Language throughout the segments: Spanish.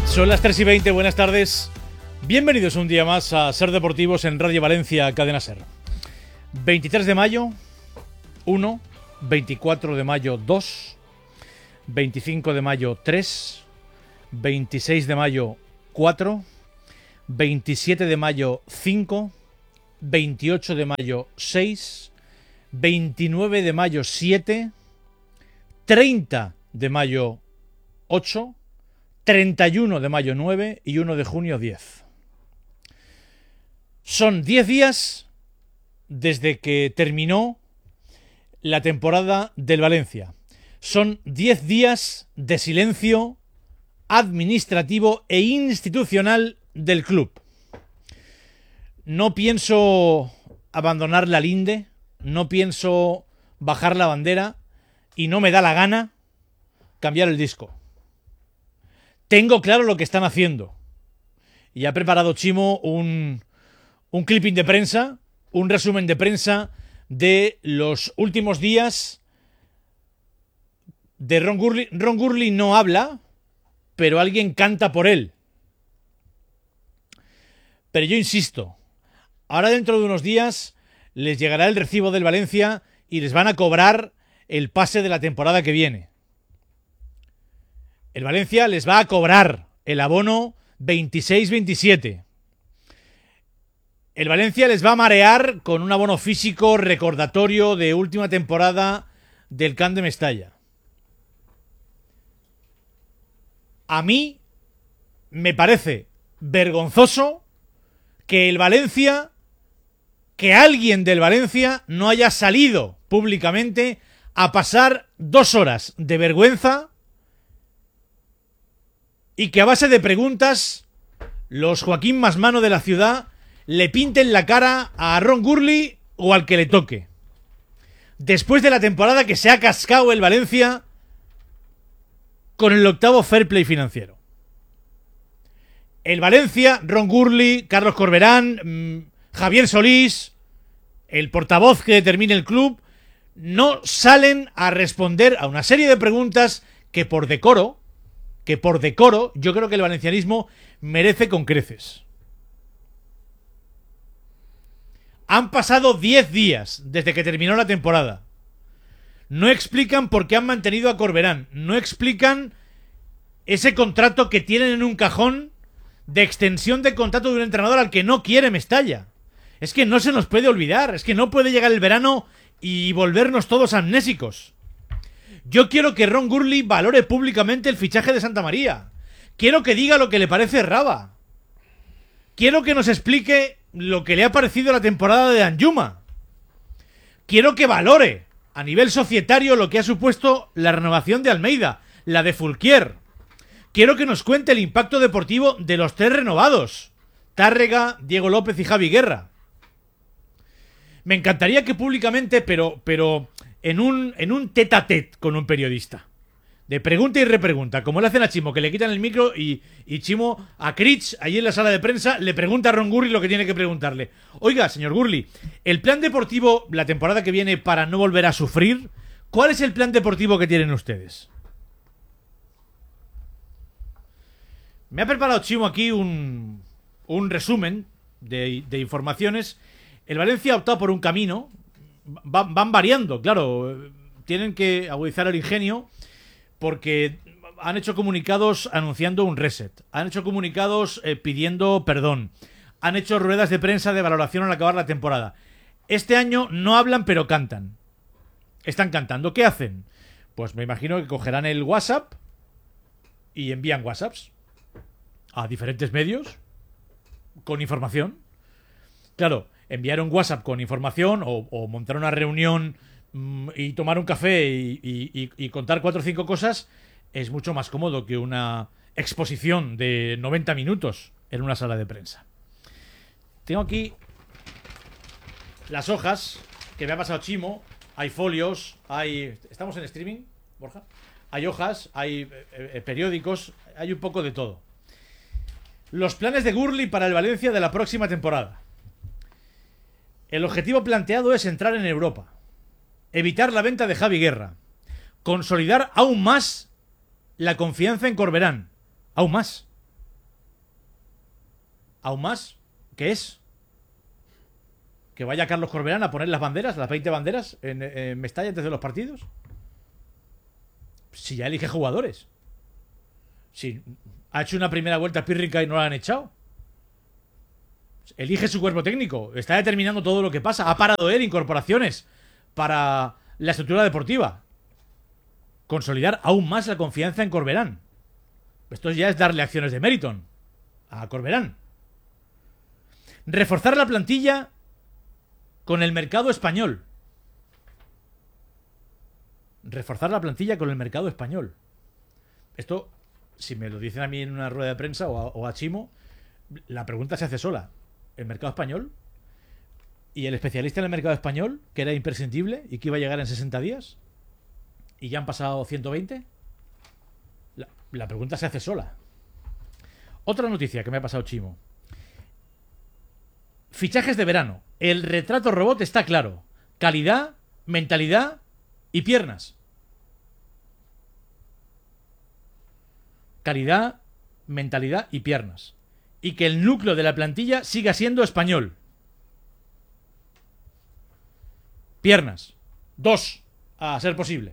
Son las 3:20, buenas tardes. Bienvenidos un día más a Ser Deportivos en Radio Valencia, Cadena Ser. 23 de mayo, 1. 24 de mayo, 2. 25 de mayo, 3. 26 de mayo, 4. 27 de mayo, 5. 28 de mayo, 6. 29 de mayo, 7. 30 de mayo, 8. 31 de mayo, 9 y 1 de junio, 10. Son 10 días desde que terminó la temporada del Valencia. Son 10 días de silencio administrativo e institucional del club. No pienso abandonar la linde, no pienso bajar la bandera y no me da la gana cambiar el disco. Tengo claro lo que están haciendo. Y ha preparado Chimo un clipping de prensa, un resumen de prensa de los últimos días de Ron Gurley. Ron Gurley no habla, pero alguien canta por él. Pero yo insisto, ahora dentro de unos días les llegará el recibo del Valencia y les van a cobrar el pase de la temporada que viene. El Valencia les va a cobrar el abono 26-27. El Valencia les va a marear con un abono físico recordatorio de última temporada del Camp de Mestalla. A mí me parece vergonzoso que el Valencia, que alguien del Valencia no haya salido públicamente a pasar 2 horas de vergüenza y que a base de preguntas los Joaquín Masmano de la ciudad le pinten la cara a Ron Gurley o al que le toque. Después de la temporada que se ha cascado el Valencia con el 8º fair play financiero. El Valencia, Ron Gurley, Carlos Corberán, Javier Solís, el portavoz que determine el club, no salen a responder a una serie de preguntas que por decoro, yo creo que el valencianismo merece con creces. Han pasado 10 días desde que terminó la temporada. No explican por qué han mantenido a Corberán. No explican ese contrato que tienen en un cajón de extensión de contrato de un entrenador al que no quiere Mestalla. Es que no se nos puede olvidar. Es que no puede llegar el verano y volvernos todos amnésicos. Yo quiero que Ron Gurley valore públicamente el fichaje de Santamaría. Quiero que diga lo que le parece Raba. Quiero que nos explique lo que le ha parecido la temporada de Danjuma. Quiero que valore a nivel societario lo que ha supuesto la renovación de Almeida, la de Fulquier. Quiero que nos cuente el impacto deportivo de los 3 renovados: Tárrega, Diego López y Javi Guerra. Me encantaría que públicamente, pero en un tete-a-tete con un periodista, de pregunta y repregunta, como le hacen a Chimo, que le quitan el micro y Chimo a Critch, allí en la sala de prensa, le pregunta a Ron Gurley lo que tiene que preguntarle. Oiga, señor Gurley, el plan deportivo la temporada que viene para no volver a sufrir, ¿cuál es el plan deportivo que tienen ustedes? Me ha preparado Chimo aquí un resumen de informaciones. El Valencia ha optado por un camino. Van variando, claro. Tienen que agudizar el ingenio porque han hecho comunicados anunciando un reset. Han hecho comunicados pidiendo perdón. Han hecho ruedas de prensa de valoración al acabar la temporada. Este año no hablan pero cantan. Están cantando. ¿Qué hacen? Pues me imagino que cogerán el WhatsApp y envían WhatsApps a diferentes medios con información. Claro, enviar un WhatsApp con información o montar una reunión y tomar un café y contar 4 o 5 cosas es mucho más cómodo que una exposición de 90 minutos en una sala de prensa. Tengo aquí las hojas que me ha pasado Chimo. Hay folios, hay... ¿Estamos en streaming, Borja? Hay hojas, hay periódicos, hay un poco de todo. Los planes de Gurley para el Valencia de la próxima temporada. El objetivo planteado es entrar en Europa, evitar la venta de Javi Guerra, consolidar aún más la confianza en Corberán, aún más. Aún más, ¿qué es? ¿Que vaya Carlos Corberán a poner las banderas, las 20 banderas en Mestalla antes de los partidos? Si ya elige jugadores. Si ha hecho una primera vuelta pírrica y no la han echado. Elige su cuerpo técnico. Está determinando todo lo que pasa. Ha parado él incorporaciones para la estructura deportiva. Consolidar aún más la confianza en Corberán. Esto ya es darle acciones de mérito a Corberán. Reforzar la plantilla con el mercado español. Reforzar la plantilla con el mercado español. Esto, si me lo dicen a mí en una rueda de prensa o a Chimo, la pregunta se hace sola. ¿El mercado español? ¿Y el especialista en el mercado español, que era imprescindible y que iba a llegar en 60 días? ¿Y ya han pasado 120? La pregunta se hace sola. Otra noticia que me ha pasado Chimo. Fichajes de verano. El retrato robot está claro. Calidad, mentalidad y piernas. Calidad, mentalidad y piernas. Y que el núcleo de la plantilla siga siendo español. Piernas. 2, a ser posible.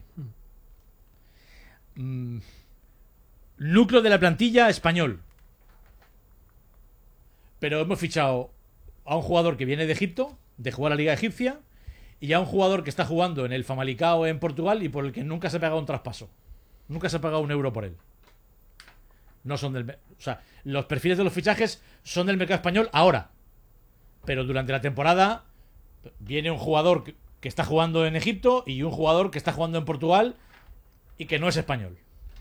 Núcleo de la plantilla español. Pero hemos fichado a un jugador que viene de Egipto, de jugar a la Liga Egipcia, y a un jugador que está jugando en el Famalicão en Portugal y por el que nunca se ha pagado un traspaso. Nunca se ha pagado un euro por él. No son del... O sea, los perfiles de los fichajes son del mercado español ahora. Pero durante la temporada viene un jugador que está jugando en Egipto y un jugador que está jugando en Portugal y que no es español.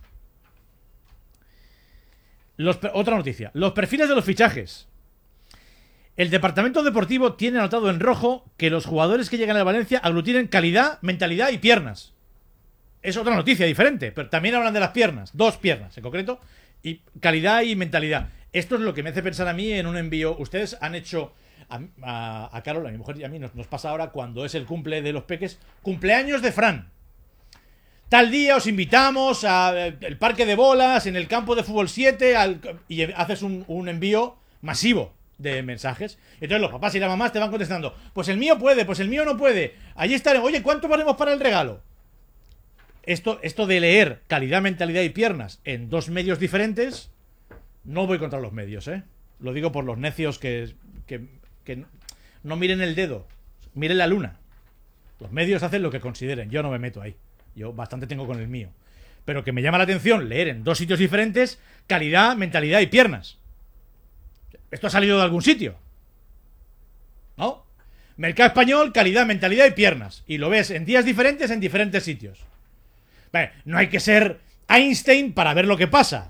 Otra noticia. Los perfiles de los fichajes. El departamento deportivo tiene anotado en rojo que los jugadores que llegan a Valencia aglutinen calidad, mentalidad y piernas. Es otra noticia diferente, pero también hablan de las piernas. 2 piernas en concreto. Y calidad y mentalidad. Esto es lo que me hace pensar a mí en un envío. Ustedes han hecho a Carol, a mi mujer y a mí, nos pasa ahora cuando es el cumple de los peques. Cumpleaños de Fran. Tal día os invitamos al parque de bolas, en el campo de fútbol 7, y haces un envío masivo de mensajes. Entonces los papás y las mamás te van contestando: pues el mío puede, pues el mío no puede. Allí estaré. Oye, ¿cuánto valemos para el regalo? Esto de leer calidad, mentalidad y piernas en 2 medios diferentes, no voy contra los medios, ¿eh? Lo digo por los necios que no miren el dedo, miren la luna. Los medios hacen lo que consideren, yo no me meto ahí. Yo bastante tengo con el mío. Pero que me llama la atención leer en 2 sitios diferentes calidad, mentalidad y piernas. Esto ha salido de algún sitio, ¿no? Mercado español, calidad, mentalidad y piernas. Y lo ves en días diferentes en diferentes sitios. Vale, no hay que ser Einstein para ver lo que pasa.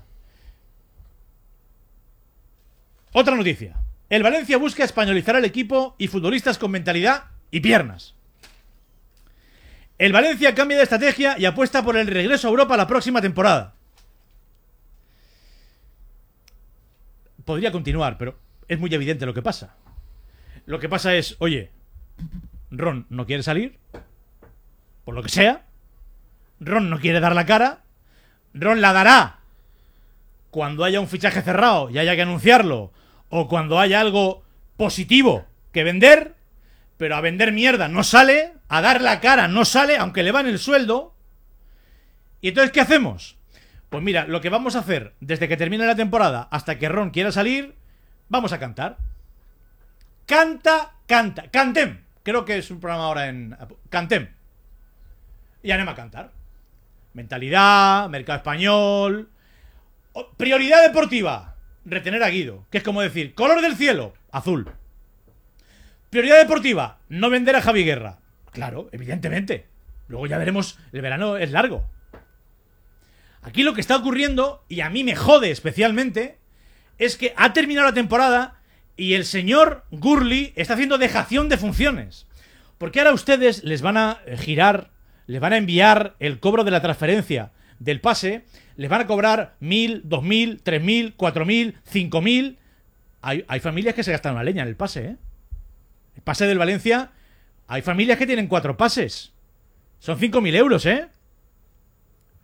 Otra noticia. El Valencia busca españolizar al equipo y futbolistas con mentalidad y piernas. El Valencia cambia de estrategia y apuesta por el regreso a Europa la próxima temporada. Podría continuar, pero es muy evidente lo que pasa. Lo que pasa es, oye, Ron no quiere salir, por lo que sea. Ron no quiere dar la cara. Ron la dará cuando haya un fichaje cerrado y haya que anunciarlo, o cuando haya algo positivo que vender. Pero a vender mierda no sale, a dar la cara no sale, aunque le van el sueldo. ¿Y entonces qué hacemos? Pues mira, lo que vamos a hacer desde que termine la temporada hasta que Ron quiera salir, vamos a cantar. Canta, cantem. Creo que es un programa ahora en... Cantem. Y anem a cantar. Mentalidad, mercado español... Prioridad deportiva. Retener a Guido. Que es como decir, color del cielo, azul. Prioridad deportiva, no vender a Javi Guerra. Claro, evidentemente. Luego ya veremos, el verano es largo. Aquí lo que está ocurriendo, y a mí me jode especialmente, es que ha terminado la temporada y el señor Gurley está haciendo dejación de funciones. Porque ahora ustedes les van a girar, les van a enviar el cobro de la transferencia del pase, les van a cobrar 1.000, 2.000, 3.000, 4.000, 5.000. Hay familias que se gastan la leña en el pase, ¿eh? El pase del Valencia, hay familias que tienen 4 pases. Son 5.000 euros, ¿eh?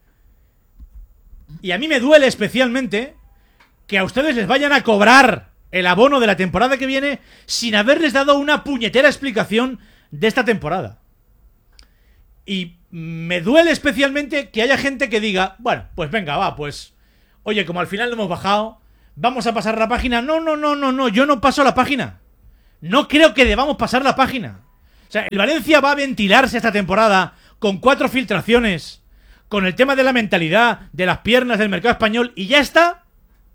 Y a mí me duele especialmente que a ustedes les vayan a cobrar el abono de la temporada que viene sin haberles dado una puñetera explicación de esta temporada. Y me duele especialmente que haya gente que diga, bueno, pues venga, va, pues oye, como al final no hemos bajado, vamos a pasar la página. No, yo no paso la página. No creo que debamos pasar la página. O sea, el Valencia va a ventilarse esta temporada con 4 filtraciones, con el tema de la mentalidad, de las piernas del mercado español, y ya está.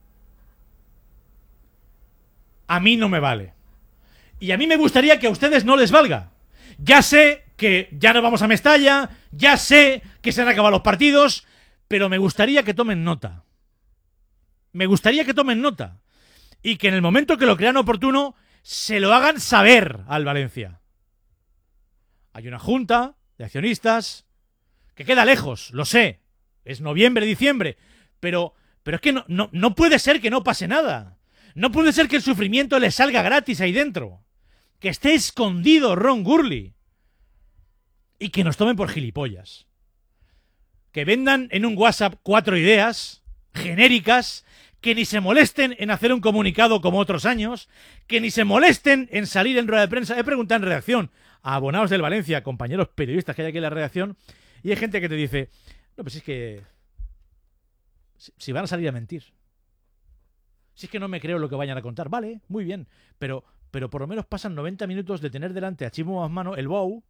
A mí no me vale. Y a mí me gustaría que a ustedes no les valga. Ya sé que ya no vamos a Mestalla, ya sé que se han acabado los partidos, pero me gustaría que tomen nota. Me gustaría que tomen nota. Y que en el momento que lo crean oportuno, se lo hagan saber al Valencia. Hay una junta de accionistas que queda lejos, lo sé. Es noviembre, diciembre. Pero es que no puede ser que no pase nada. No puede ser que el sufrimiento le salga gratis ahí dentro. Que esté escondido Ron Gurley. Y que nos tomen por gilipollas. Que vendan en un WhatsApp 4 ideas genéricas, que ni se molesten en hacer un comunicado como otros años, que ni se molesten en salir en rueda de prensa. He preguntado en redacción a abonados del Valencia, compañeros periodistas que hay aquí en la redacción, y hay gente que te dice, no, pues es que si van a salir a mentir. Si es que no me creo lo que vayan a contar. Vale, muy bien, pero por lo menos pasan 90 minutos de tener delante a Chimo Masmano el Bow,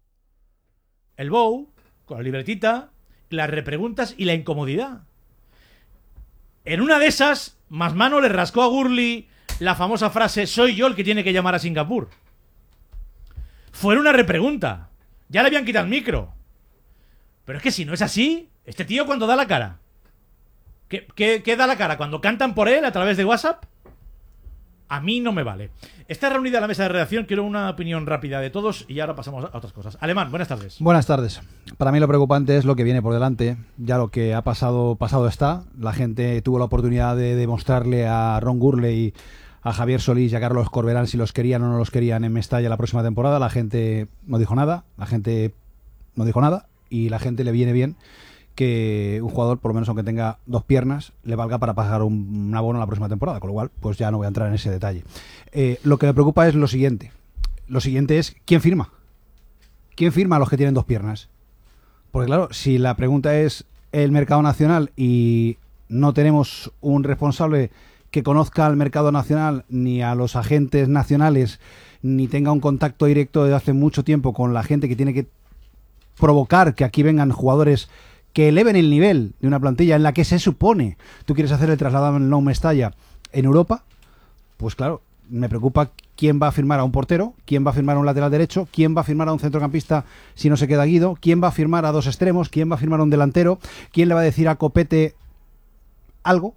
con la libretita, las repreguntas y la incomodidad. En una de esas, Masmano le rascó a Gurley la famosa frase, soy yo el que tiene que llamar a Singapur. Fue una repregunta. Ya le habían quitado el micro. Pero es que si no es así, este tío cuando da la cara. ¿Qué da la cara? ¿Cuando cantan por él a través de WhatsApp? A mí no me vale. Está reunida la mesa de redacción. Quiero una opinión rápida de todos y ahora pasamos a otras cosas. Alemán, buenas tardes. Buenas tardes. Para mí lo preocupante es lo que viene por delante. Ya lo que ha pasado está. La gente tuvo la oportunidad de demostrarle a Ron Gurley, a Javier Solís y a Carlos Corberán si los querían o no los querían en Mestalla la próxima temporada. La gente no dijo nada. Y la gente le viene bien que un jugador, por lo menos aunque tenga 2 piernas, le valga para pagar un abono la próxima temporada, con lo cual pues ya no voy a entrar en ese detalle. Lo que me preocupa es lo siguiente. Lo siguiente es, ¿quién firma? ¿Quién firma a los que tienen 2 piernas? Porque claro, si la pregunta es el mercado nacional y no tenemos un responsable que conozca al mercado nacional ni a los agentes nacionales, ni tenga un contacto directo desde hace mucho tiempo con la gente que tiene que provocar que aquí vengan jugadores que eleven el nivel de una plantilla en la que se supone tú quieres hacer el traslado en No Mestalla en Europa, pues claro, me preocupa quién va a firmar a un portero, quién va a firmar a un lateral derecho, quién va a firmar a un centrocampista si no se queda Guido, quién va a firmar a 2 extremos, quién va a firmar a un delantero, quién le va a decir a Copete algo,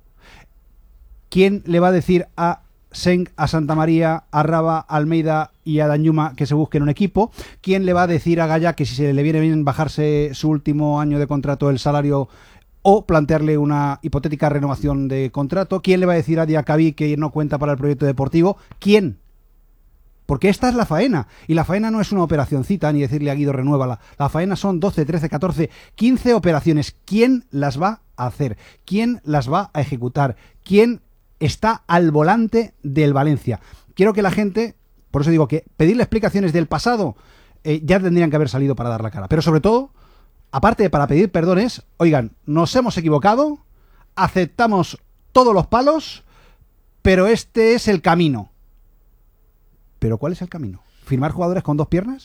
quién le va a decir a Seng, a Santa María, a Raba, a Almeida y a Danjuma que se busquen un equipo. ¿Quién le va a decir a Gaya que si se le viene bien bajarse su último año de contrato el salario o plantearle una hipotética renovación de contrato? ¿Quién le va a decir a Diacabí que no cuenta para el proyecto deportivo? ¿Quién? Porque esta es la faena. Y la faena no es una operacioncita ni decirle a Guido renuévala. La faena son 12, 13, 14, 15 operaciones. ¿Quién las va a hacer? ¿Quién las va a ejecutar? ¿Quién está al volante del Valencia? Quiero que la gente, por eso digo que pedirle explicaciones del pasado ya tendrían que haber salido para dar la cara. Pero sobre todo, aparte de para pedir perdones, oigan, nos hemos equivocado, aceptamos todos los palos, pero este es el camino. ¿Pero cuál es el camino? ¿Firmar jugadores con 2 piernas?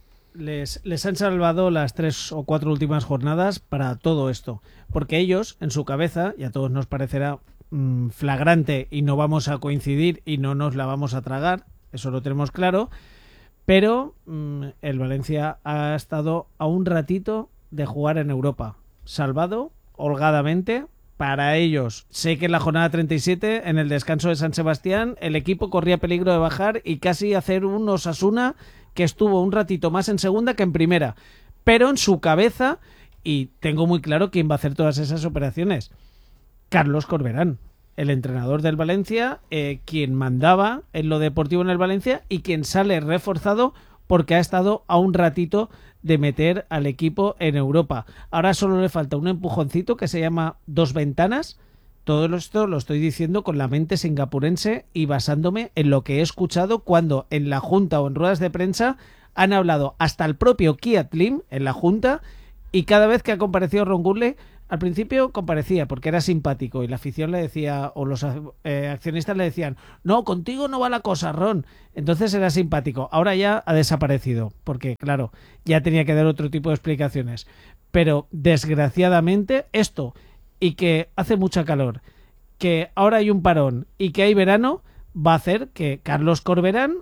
Les han salvado las 3 o 4 últimas jornadas para todo esto. Porque ellos, en su cabeza, y a todos nos parecerá flagrante y no vamos a coincidir y no nos la vamos a tragar, eso lo tenemos claro, pero el Valencia ha estado a un ratito de jugar en Europa, salvado holgadamente para ellos. Sé que en la jornada 37, en el descanso de San Sebastián, el equipo corría peligro de bajar y casi hacer un Osasuna que estuvo un ratito más en segunda que en primera, pero en su cabeza, y tengo muy claro quién va a hacer todas esas operaciones: Carlos Corberán, el entrenador del Valencia, quien mandaba en lo deportivo en el Valencia y quien sale reforzado porque ha estado a un ratito de meter al equipo en Europa. Ahora solo le falta un empujoncito que se llama 2 ventanas, Todo esto lo estoy diciendo con la mente singapurense y basándome en lo que he escuchado cuando en la Junta o en ruedas de prensa han hablado hasta el propio Kiat Lim en la Junta, y cada vez que ha comparecido Ron Gurley, al principio comparecía porque era simpático y la afición le decía, o los accionistas le decían, no, contigo no va la cosa, Ron. Entonces era simpático. Ahora ya ha desaparecido porque, claro, ya tenía que dar otro tipo de explicaciones. Pero desgraciadamente esto, y que hace mucha calor, que ahora hay un parón y que hay verano, va a hacer que Carlos Corberán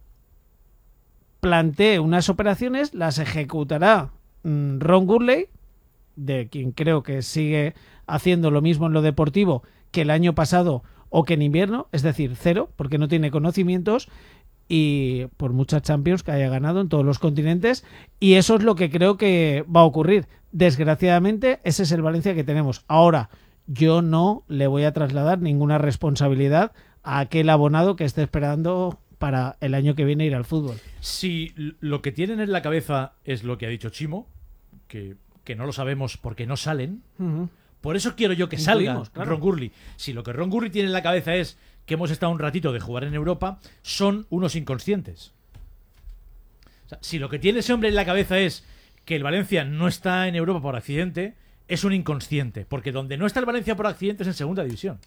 plantee unas operaciones, las ejecutará Ron Gurley, de quien creo que sigue haciendo lo mismo en lo deportivo que el año pasado o que en invierno, es decir, cero, porque no tiene conocimientos, y por muchas Champions que haya ganado en todos los continentes, y eso es lo que creo que va a ocurrir. Desgraciadamente, ese es el Valencia que tenemos. Ahora, yo no le voy a trasladar ninguna responsabilidad a aquel abonado que esté esperando para el año que viene ir al fútbol. Si lo que tienen en la cabeza es lo que ha dicho Chimo, que no lo sabemos porque no salen, por eso quiero yo que salga claro. Ron Gurley. Si lo que Ron Gurley tiene en la cabeza es que hemos estado un ratito de jugar en Europa, son unos inconscientes. O sea, si lo que tiene ese hombre en la cabeza es que el Valencia no está en Europa por accidente, es un inconsciente, porque donde no está el Valencia por accidente es en segunda división.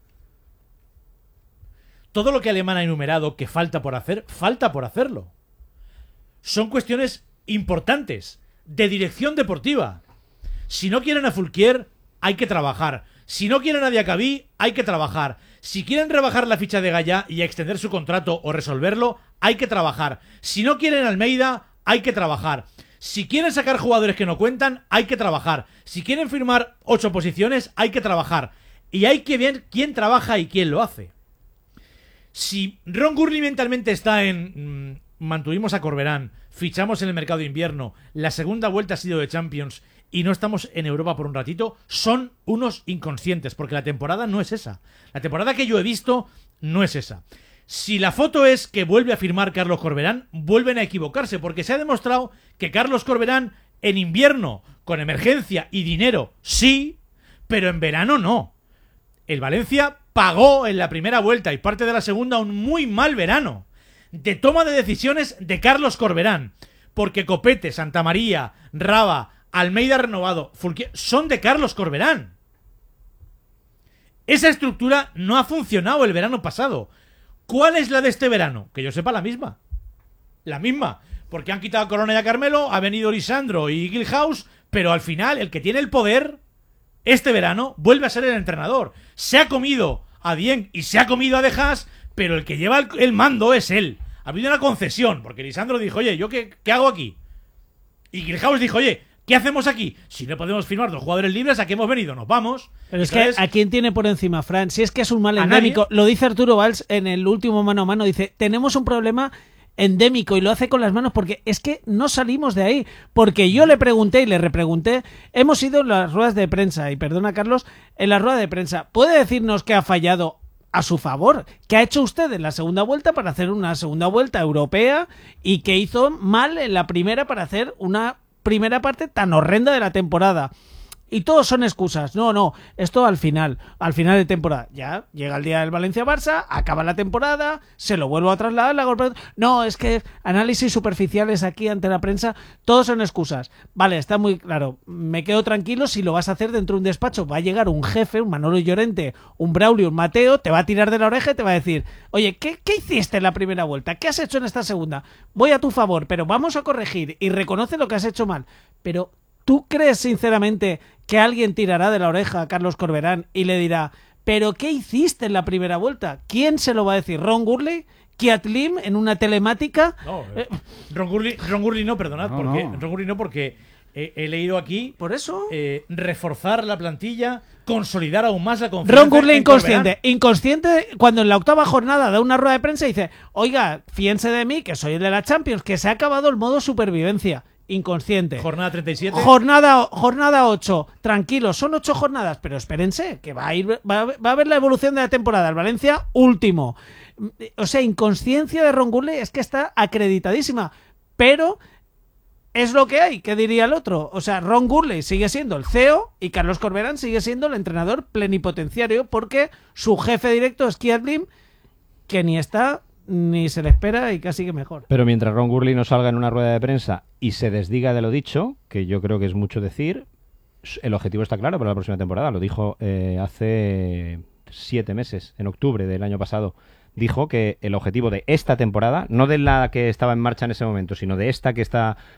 Todo lo que Alemán ha enumerado que falta por hacer, falta por hacerlo. Son cuestiones importantes de dirección deportiva. Si no quieren a Fulquier, hay que trabajar. Si no quieren a Diacabí, hay que trabajar. Si quieren rebajar la ficha de Gallá y extender su contrato o resolverlo, hay que trabajar. Si no quieren a Almeida, hay que trabajar. Si quieren sacar jugadores que no cuentan, hay que trabajar. Si quieren firmar 8 posiciones, hay que trabajar. Y hay que ver quién trabaja y quién lo hace. Si Ron Gurley mentalmente está en mantuvimos a Corberán, fichamos en el mercado de invierno, la segunda vuelta ha sido de Champions y no estamos en Europa por un ratito, son unos inconscientes, porque la temporada no es esa. La temporada que yo he visto no es esa. Si la foto es que vuelve a firmar Carlos Corberán, vuelven a equivocarse, porque se ha demostrado que Carlos Corberán en invierno, con emergencia y dinero, sí, pero en verano no. El Valencia pagó en la primera vuelta y parte de la segunda un muy mal verano de toma de decisiones de Carlos Corberán, porque Copete, Santamaría, Raba, Almeida renovado, Fulquier, son de Carlos Corberán. Esa estructura no ha funcionado el verano pasado. ¿Cuál es la de este verano? Que yo sepa, la misma. La misma. Porque han quitado a Corona y a Carmelo, ha venido Lisandro y Gilhouse, pero al final el que tiene el poder este verano vuelve a ser el entrenador. Se ha comido a Dieng y se ha comido a De Haas, pero el que lleva el mando es él. Ha habido una concesión, porque Lisandro dijo, oye, ¿yo qué hago aquí? Y Gilhouse dijo, oye, ¿qué hacemos aquí? Si no podemos firmar 2 jugadores libres, ¿a qué hemos venido? Nos vamos. Pero es que ¿a quién tiene por encima, Fran? Si es que es un mal endémico. Lo dice Arturo Valls en el último mano a mano. Dice, tenemos un problema endémico, y lo hace con las manos porque es que no salimos de ahí. Porque yo le pregunté y le repregunté, hemos ido en las ruedas de prensa, y perdona Carlos, en la rueda de prensa, ¿puede decirnos que ha fallado a su favor? ¿Qué ha hecho usted en la segunda vuelta para hacer una segunda vuelta europea y que hizo mal en la primera para hacer una primera parte tan horrenda de la temporada? Y todos son excusas. No, esto al final de temporada. Ya llega el día del Valencia-Barça, acaba la temporada, se lo vuelvo a trasladar. No, es que análisis superficiales aquí ante la prensa, todos son excusas. Vale, está muy claro. Me quedo tranquilo si lo vas a hacer dentro de un despacho. Va a llegar un jefe, un Manolo Llorente, un Braulio, un Mateo, te va a tirar de la oreja y te va a decir, oye, ¿qué hiciste en la primera vuelta? ¿Qué has hecho en esta segunda? Voy a tu favor, pero vamos a corregir y reconoce lo que has hecho mal. Pero ¿tú crees sinceramente que alguien tirará de la oreja a Carlos Corberán y le dirá, ¿pero qué hiciste en la primera vuelta? ¿Quién se lo va a decir? ¿Ron Gurley? ¿Kiat Lim en una telemática? No, Ron Gurley no, perdonad, No, porque no. Ron Gurley no, porque he leído aquí ¿Por eso? reforzar la plantilla, consolidar aún más la confianza. Ron Gurley en Corberán. inconsciente cuando en la octava jornada da una rueda de prensa y dice, oiga, fíjense de mí, que soy el de la Champions, que se ha acabado el modo supervivencia. Inconsciente. Jornada 37. Jornada 8. Tranquilos, son 8 jornadas, pero espérense, que va a haber la evolución de la temporada. El Valencia, último. O sea, inconsciencia de Ron Gurley es que está acreditadísima. Pero es lo que hay, ¿qué diría el otro? O sea, Ron Gurley sigue siendo el CEO y Carlos Corberán sigue siendo el entrenador plenipotenciario porque su jefe directo es Kiadlim, que ni está ni se le espera y casi que mejor. Pero mientras Ron Gurley no salga en una rueda de prensa y se desdiga de lo dicho, que yo creo que es mucho decir, el objetivo está claro para la próxima temporada. Lo dijo hace 7 meses, en octubre del año pasado. Dijo que el objetivo de esta temporada, no de la que estaba en marcha en ese momento, sino de esta que está